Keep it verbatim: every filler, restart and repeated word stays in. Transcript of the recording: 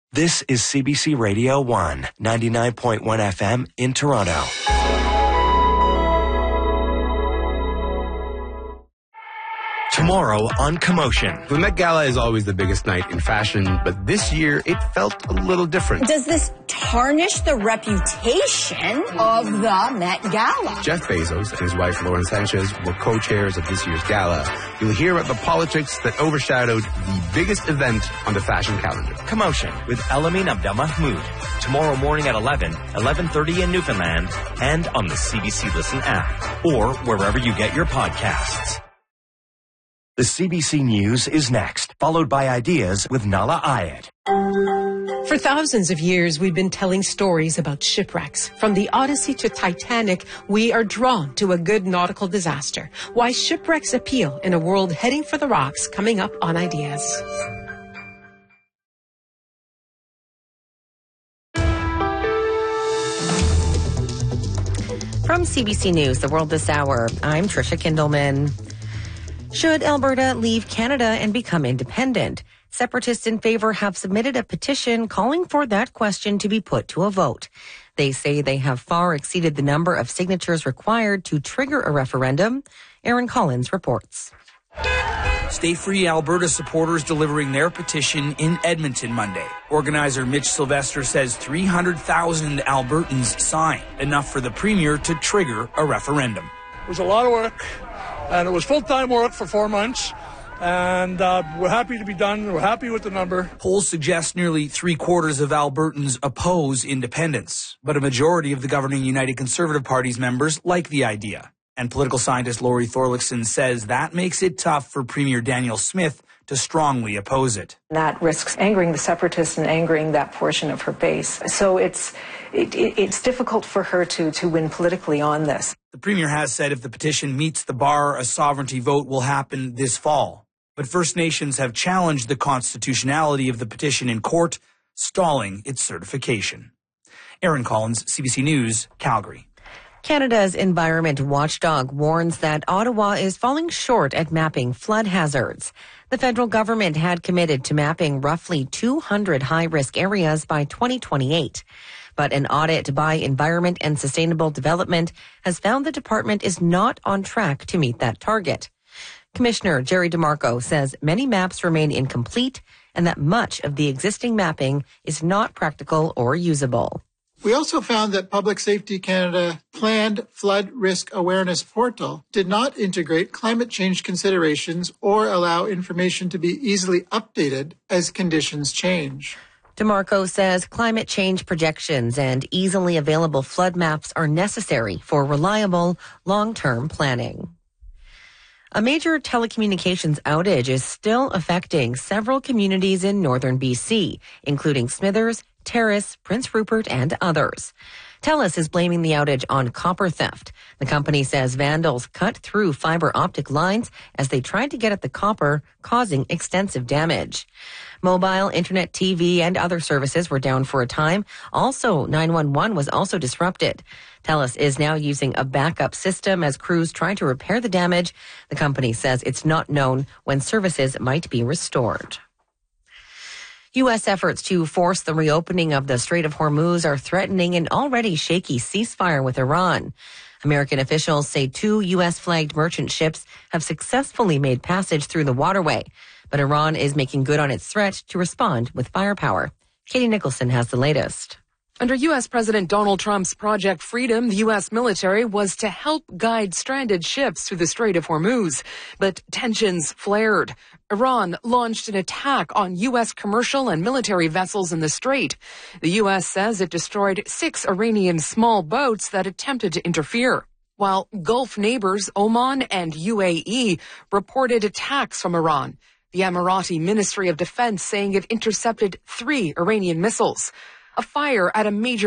This is C B C Radio one, ninety-nine point one F M in Toronto. Tomorrow on Commotion. The Met Gala is always the biggest night in fashion, but this year it felt a little different. Does this tarnish the reputation of the Met Gala? Jeff Bezos and his wife Lauren Sanchez were co-chairs of this year's gala. You'll hear about the politics that overshadowed the biggest event on the fashion calendar. Commotion with Elamin Abdelmahmoud. Tomorrow morning at eleven, eleven thirty in Newfoundland, and on the C B C Listen app, or wherever you get your podcasts. The C B C News is next, followed by Ideas with Nala Ayed. For thousands of years, we've been telling stories about shipwrecks. From the Odyssey to Titanic, we are drawn to a good nautical disaster. Why shipwrecks appeal in a world heading for the rocks, coming up on Ideas. From C B C News, The World This Hour, I'm Trisha Kindleman. Should Alberta leave Canada and become independent? Separatists in favor have submitted a petition calling for that question to be put to a vote. They say they have far exceeded the number of signatures required to trigger a referendum. Aaron Collins reports. Stay Free Alberta supporters delivering their petition in Edmonton Monday. Organizer Mitch Sylvester says three hundred thousand Albertans signed, enough for the Premier to trigger a referendum. It was a lot of work, and it was full-time work for four months, and uh, we're happy to be done. We're happy with the number. Polls suggest nearly three-quarters of Albertans oppose independence, but a majority of the governing United Conservative Party's members like the idea. And political scientist Laurie Thorlickson says that makes it tough for Premier Daniel Smith to strongly oppose it. That risks angering the separatists and angering that portion of her base. So it's it, it, it's difficult for her to, to win politically on this. The Premier has said if the petition meets the bar, a sovereignty vote will happen this fall. But First Nations have challenged the constitutionality of the petition in court, stalling its certification. Aaron Collins, C B C News, Calgary. Canada's environment watchdog warns that Ottawa is falling short at mapping flood hazards. The federal government had committed to mapping roughly two hundred high-risk areas by twenty twenty-eight. But an audit by Environment and Sustainable Development has found the department is not on track to meet that target. Commissioner Jerry DeMarco says many maps remain incomplete and that much of the existing mapping is not practical or usable. We also found that Public Safety Canada planned flood risk awareness portal did not integrate climate change considerations or allow information to be easily updated as conditions change. DeMarco says climate change projections and easily available flood maps are necessary for reliable long-term planning. A major telecommunications outage is still affecting several communities in northern B C, including Smithers, Terrace, Prince Rupert, and others. TELUS is blaming the outage on copper theft. The company says vandals cut through fiber optic lines as they tried to get at the copper, causing extensive damage. Mobile, internet, T V, and other services were down for a time. Also, nine one one was also disrupted. TELUS is now using a backup system as crews try to repair the damage. The company says it's not known when services might be restored. U S efforts to force the reopening of the Strait of Hormuz are threatening an already shaky ceasefire with Iran. American officials say two U S-flagged merchant ships have successfully made passage through the waterway, but Iran is making good on its threat to respond with firepower. Katie Nicholson has the latest. Under U S. President Donald Trump's Project Freedom, the U S military was to help guide stranded ships through the Strait of Hormuz. But tensions flared. Iran launched an attack on U S commercial and military vessels in the strait. The U S says it destroyed six Iranian small boats that attempted to interfere, while Gulf neighbors Oman and U A E reported attacks from Iran. The Emirati Ministry of Defense saying it intercepted three Iranian missiles. A fire at a major